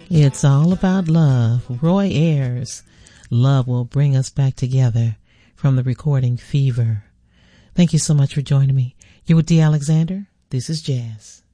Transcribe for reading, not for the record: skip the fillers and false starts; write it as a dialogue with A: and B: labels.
A: It's all about love. Roy Ayers. Love will bring us back together, from the recording Fever. Thank you so much for joining me. You're with D. Alexander. This is Jazz.